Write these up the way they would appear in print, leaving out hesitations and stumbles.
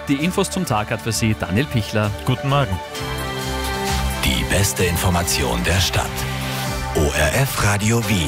Die Infos zum Tag hat für Sie Daniel Pichler. Guten Morgen. Die beste Information der Stadt. ORF Radio Wien.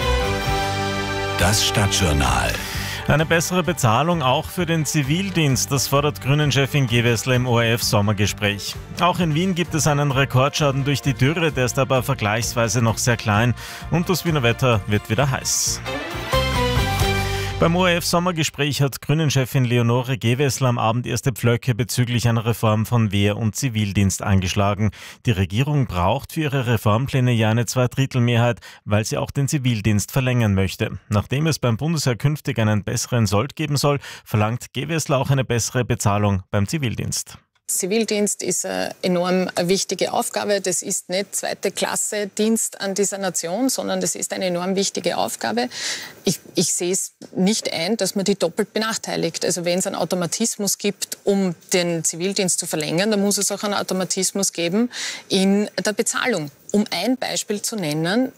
Das Stadtjournal. Eine bessere Bezahlung auch für den Zivildienst, das fordert Grünen-Chefin Gewessler im ORF-Sommergespräch. Auch in Wien gibt es einen Rekordschaden durch die Dürre, der ist aber vergleichsweise noch sehr klein und das Wiener Wetter wird wieder heiß. Beim ORF-Sommergespräch hat Grünen-Chefin Leonore Gewessler am Abend erste Pflöcke bezüglich einer Reform von Wehr- und Zivildienst eingeschlagen. Die Regierung braucht für ihre Reformpläne ja eine Zweidrittelmehrheit, weil sie auch den Zivildienst verlängern möchte. Nachdem es beim Bundesheer künftig einen besseren Sold geben soll, verlangt Gewessler auch eine bessere Bezahlung beim Zivildienst. Zivildienst ist eine enorm wichtige Aufgabe. Das ist nicht zweite Klasse Dienst an dieser Nation, sondern das ist eine enorm wichtige Aufgabe. Ich sehe es nicht ein, dass man die doppelt benachteiligt. Also wenn es einen Automatismus gibt, um den Zivildienst zu verlängern, dann muss es auch einen Automatismus geben in der Bezahlung. Um ein Beispiel zu nennen,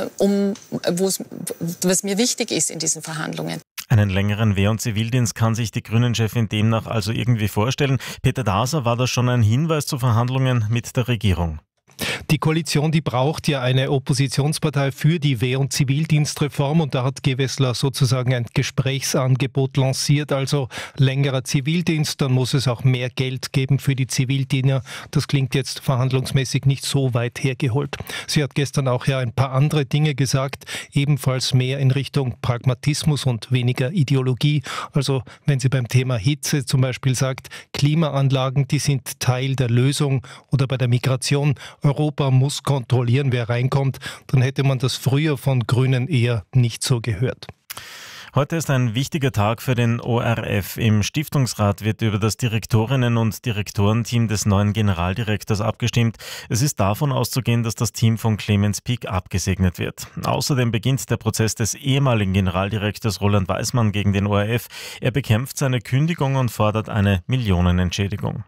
was mir wichtig ist in diesen Verhandlungen. Einen längeren Wehr- und Zivildienst kann sich die Grünen-Chefin demnach also irgendwie vorstellen. Peter Daser, war das schon ein Hinweis zu Verhandlungen mit der Regierung? Die Koalition, die braucht ja eine Oppositionspartei für die Wehr- und Zivildienstreform und da hat Gewessler sozusagen ein Gesprächsangebot lanciert, also längerer Zivildienst, dann muss es auch mehr Geld geben für die Zivildiener. Das klingt jetzt verhandlungsmäßig nicht so weit hergeholt. Sie hat gestern auch ja ein paar andere Dinge gesagt, ebenfalls mehr in Richtung Pragmatismus und weniger Ideologie. Also wenn sie beim Thema Hitze zum Beispiel sagt, Klimaanlagen, die sind Teil der Lösung oder bei der Migration, Europa muss kontrollieren, wer reinkommt, dann hätte man das früher von Grünen eher nicht so gehört. Heute ist ein wichtiger Tag für den ORF. Im Stiftungsrat wird über das Direktorinnen- und Direktorenteam des neuen Generaldirektors abgestimmt. Es ist davon auszugehen, dass das Team von Clemens Pick abgesegnet wird. Außerdem beginnt der Prozess des ehemaligen Generaldirektors Roland Weismann gegen den ORF. Er bekämpft seine Kündigung und fordert eine Millionenentschädigung.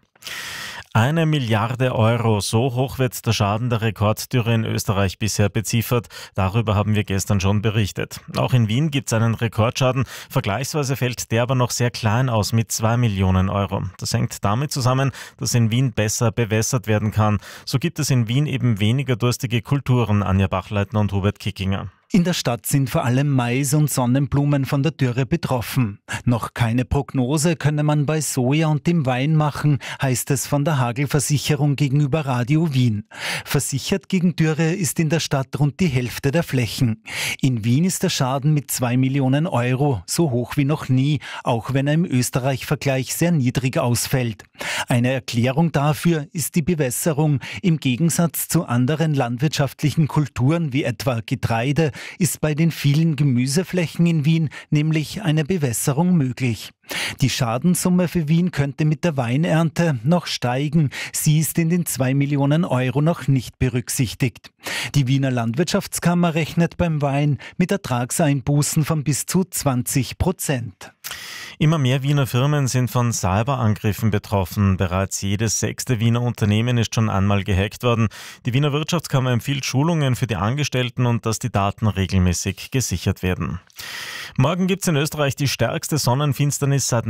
1 Milliarde Euro, so hoch wird der Schaden der Rekorddürre in Österreich bisher beziffert. Darüber haben wir gestern schon berichtet. Auch in Wien gibt es einen Rekordschaden. Vergleichsweise fällt der aber noch sehr klein aus mit 2 Millionen Euro. Das hängt damit zusammen, dass in Wien besser bewässert werden kann. So gibt es in Wien eben weniger durstige Kulturen, Anja Bachleitner und Hubert Kickinger. In der Stadt sind vor allem Mais und Sonnenblumen von der Dürre betroffen. Noch keine Prognose könne man bei Soja und dem Wein machen, heißt es von der Hagelversicherung gegenüber Radio Wien. Versichert gegen Dürre ist in der Stadt rund die Hälfte der Flächen. In Wien ist der Schaden mit 2 Millionen Euro so hoch wie noch nie, auch wenn er im Österreich-Vergleich sehr niedrig ausfällt. Eine Erklärung dafür ist die Bewässerung. Im Gegensatz zu anderen landwirtschaftlichen Kulturen wie etwa Getreide ist bei den vielen Gemüseflächen in Wien nämlich eine Bewässerung möglich. Die Schadenssumme für Wien könnte mit der Weinernte noch steigen. Sie ist in den 2 Millionen Euro noch nicht berücksichtigt. Die Wiener Landwirtschaftskammer rechnet beim Wein mit Ertragseinbußen von bis zu 20%. Immer mehr Wiener Firmen sind von Cyberangriffen betroffen. Bereits jedes 6. Wiener Unternehmen ist schon einmal gehackt worden. Die Wiener Wirtschaftskammer empfiehlt Schulungen für die Angestellten und dass die Daten regelmäßig gesichert werden. Morgen gibt es in Österreich die stärkste Sonnenfinsternis seit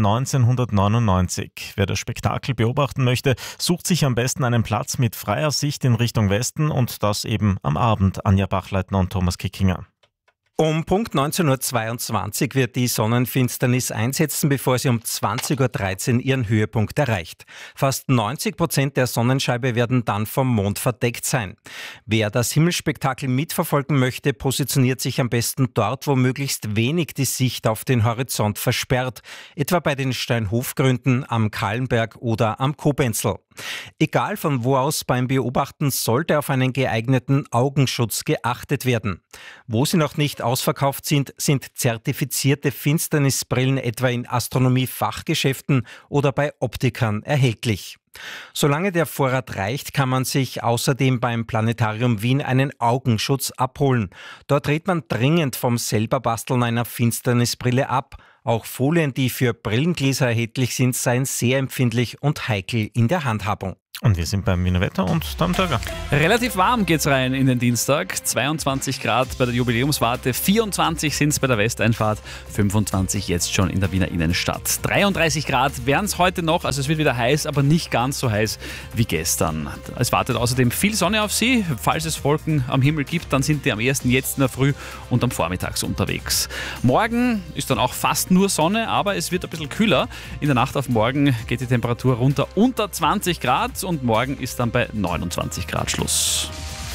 1999. Wer das Spektakel beobachten möchte, sucht sich am besten einen Platz mit freier Sicht in Richtung Westen und das eben am Abend. Anja Bachleitner und Thomas Kickinger. Um Punkt 19.22 Uhr wird die Sonnenfinsternis einsetzen, bevor sie um 20.13 Uhr ihren Höhepunkt erreicht. Fast 90% der Sonnenscheibe werden dann vom Mond verdeckt sein. Wer das Himmelsspektakel mitverfolgen möchte, positioniert sich am besten dort, wo möglichst wenig die Sicht auf den Horizont versperrt, etwa bei den Steinhofgründen, am Kahlenberg oder am Kobenzl. Egal von wo aus, beim Beobachten sollte auf einen geeigneten Augenschutz geachtet werden. Wo sie noch nicht ausverkauft sind, sind zertifizierte Finsternisbrillen etwa in Astronomie-Fachgeschäften oder bei Optikern erhältlich. Solange der Vorrat reicht, kann man sich außerdem beim Planetarium Wien einen Augenschutz abholen. Dort rät man dringend vom Selberbasteln einer Finsternisbrille ab. Auch Folien, die für Brillengläser erhältlich sind, seien sehr empfindlich und heikel in der Handhabung. Und wir sind beim Wiener Wetter und Tom Turger. Relativ warm geht's rein in den Dienstag. 22 Grad bei der Jubiläumswarte, 24 sind es bei der Westeinfahrt, 25 jetzt schon in der Wiener Innenstadt. 33 Grad wären es heute noch, also es wird wieder heiß, aber nicht ganz so heiß wie gestern. Es wartet außerdem viel Sonne auf Sie. Falls es Wolken am Himmel gibt, dann sind die am ersten jetzt in der Früh und am Vormittags unterwegs. Morgen ist dann auch fast nur Sonne, aber es wird ein bisschen kühler. In der Nacht auf morgen geht die Temperatur runter unter 20 Grad und morgen ist dann bei 29 Grad Schluss.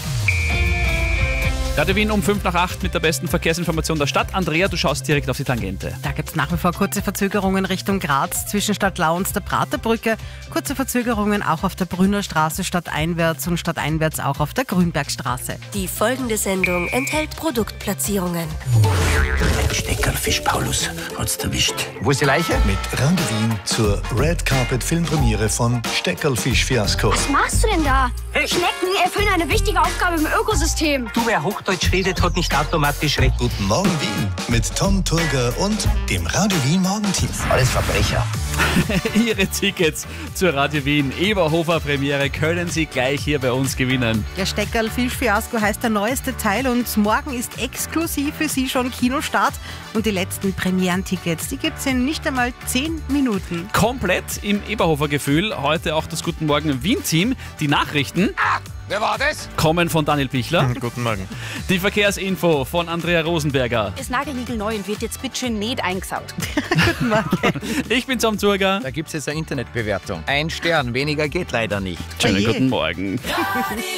Radio Wien um 7:55 mit der besten Verkehrsinformation der Stadt. Andrea, du schaust direkt auf die Tangente. Da gibt es nach wie vor kurze Verzögerungen Richtung Graz zwischen Stadtlau und der Praterbrücke. Kurze Verzögerungen auch auf der Brünner Straße stadteinwärts und stadteinwärts auch auf der Grünbergstraße. Die folgende Sendung enthält Produktplatzierungen. Steckerlfisch, Paulus, hat's erwischt. Wo ist die Leiche? Mit Radio Wien zur Red Carpet Filmpremiere von Steckerlfisch Fiasko. Was machst du denn da? Schnecken erfüllen eine wichtige Aufgabe im Ökosystem. Du, wer Hochdeutsch redet, hat nicht automatisch recht. Guten Morgen Wien mit Tom Turger und dem Radio Wien Morgenteam. Alles Verbrecher. Ihre Tickets zur Radio Wien Eberhofer Premiere können Sie gleich hier bei uns gewinnen. Der Steckerl-Fisch-Fiasko heißt der neueste Teil und morgen ist exklusiv für Sie schon Kinostart. Und die letzten Premierentickets, die gibt es in nicht einmal 10 Minuten. Komplett im Eberhofer Gefühl. Heute auch das Guten Morgen Wien-Team. Die Nachrichten Wer war das? kommen von Daniel Pichler. Guten Morgen. Die Verkehrsinfo von Andrea Rosenberger. Ist nagelniegelneu und wird jetzt bitte nicht eingesaut. Guten Morgen. Ich bin Tom Turger. Da gibt es jetzt eine Internetbewertung. 1 Stern, weniger geht leider nicht. Schönen Oje. guten Morgen.